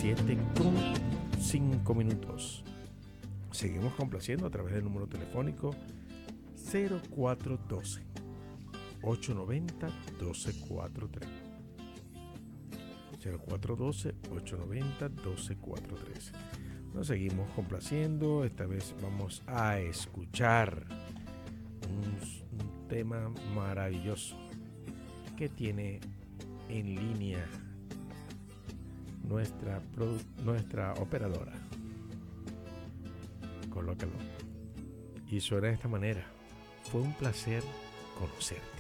7:05. Seguimos complaciendo a través del número telefónico 0412 890 1243. 0412 890 1243. Nos seguimos complaciendo. Esta vez vamos a escuchar un tema maravilloso que tiene en línea nuestra operadora. Colócalo. Y suena de esta manera: fue un placer conocerte.